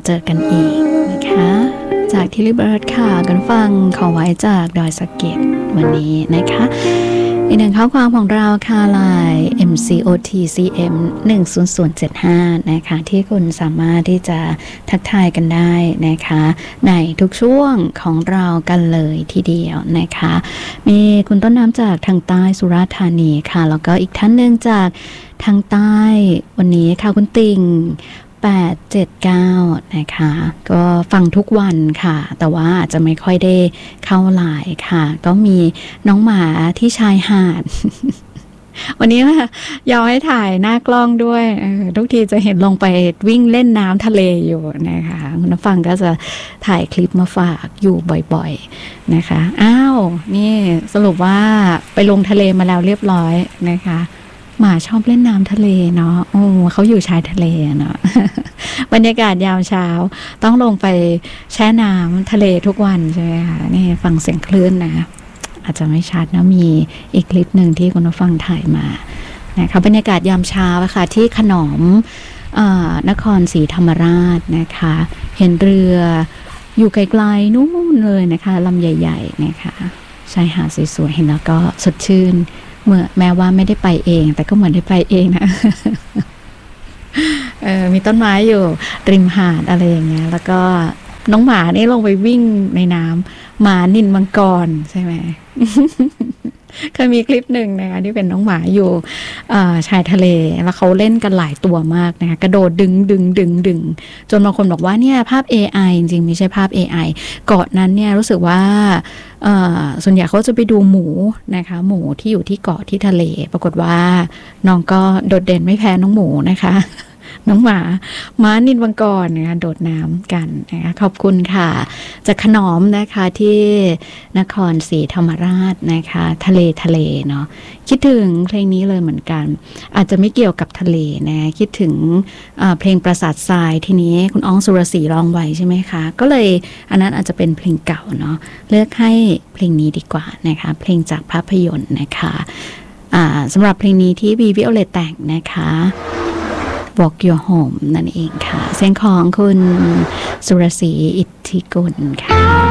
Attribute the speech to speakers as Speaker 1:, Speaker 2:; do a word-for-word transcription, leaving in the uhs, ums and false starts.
Speaker 1: เจอกันอีกนะคะจากทิลลี่เบิร์ดค่ะกันฟังขอไว้จากดอยสะเก็ดวันนี้นะคะอีกหนึ่งข้อความของเราค่ะไลน์ เอ็ม ซี โอ ที ซี เอ็ม หนึ่ง ศูนย์ ศูนย์ เจ็ด ห้านะคะที่คุณสามารถที่จะทักทายกันได้นะคะในทุกช่วงของเรากันเลยทีเดียวนะคะมีคุณต้นน้ำจากทางใต้สุราษฎร์ธานีค่ะแล้วก็อีกท่านหนึ่งจากทางใต้วันนี้ค่ะคุณติ่งแปด เจ็ด เก้านะคะก็ฟังทุกวันค่ะแต่ว่าอาจจะไม่ค่อยได้เข้าไลน์ค่ะก็มีน้องหมาที่ชายหาด วันนี้ยอมให้ถ่ายหน้ากล้องด้วยทุกทีจะเห็นลงไปวิ่งเล่นน้ำทะเลอยู่นะคะคุณผู้ฟังก็จะถ่ายคลิปมาฝากอยู่บ่อยๆนะคะอ้าวนี่สรุปว่าไปลงทะเลมาแล้วเรียบร้อยนะคะหมาชอบเล่นน้ำทะเลเนาะโอ้เขาอยู่ชายทะเลเนาะ บรรยากาศยามเช้าต้องลงไปแช่น้ำทะเลทุกวันใช่ไหมคะนี่ฟังเสียงคลื่นนะอาจจะไม่ชัดนะมีอีกคลิปหนึ่งที่คุณผู้ฟังถ่ายมานะคะบรรยากาศยามเช้าค่ะที่ขนอมนครศรีธรรมราชนะคะเห็นเรืออยู่ไกลๆนู่นเลยนะคะลำใหญ่ๆนะคะชายหาดสวยๆเห็นแล้วก็สดชื่นเมื่อแม้ว่าไม่ได้ไปเองแต่ก็เหมือนได้ไปเองนะ เออมีต้นไม้อยู่ริมหาดอะไรอย่างเงี้ยแล้วก็น้องหมานี่ลงไปวิ่งในน้ำหมานินมังกรใช่ไหม เคยมีคลิปหนึ่งนะคะที่เป็นน้องหมาอยู่ชายทะเลแล้วเขาเล่นกันหลายตัวมากนะคะกระโดดดึงดึงดึงดึงจนบางคนบอกว่าเนี่ยภาพ เอ ไอ จริงๆไม่ใช่ภาพ เอ ไอ เกาะนั้นเนี่ยรู้สึกว่าส่วนใหญ่เขาจะไปดูหมูนะคะหมูที่อยู่ที่เกาะที่ทะเลปรากฏว่าน้องก็โดดเด่นไม่แพ้น้องหมูนะคะน้องหมาม้านินมังกรนะคะโดดน้ำกันนะคะขอบคุณค่ะจากขนอมนะคะที่นครศรีธรรมราชนะคะทะเลทะเลเนาะคิดถึงเพลงนี้เลยเหมือนกันอาจจะไม่เกี่ยวกับทะเลนะคิดถึงเพลงปราสาททรายทีนี้คุณอ้องสุรศรีร้องไว้ใช่ไหมคะก็เลยอันนั้นอาจจะเป็นเพลงเก่าเนาะเลือกให้เพลงนี้ดีกว่านะคะเพลงจากภาพยนตร์นะคะสำหรับเพลงนี้ที่บีวิโอเลตแต่งนะคะ Walk Your Home นั่นเองค่ะเสียงของคุณสุรศรีอิทธิกุลค่ะ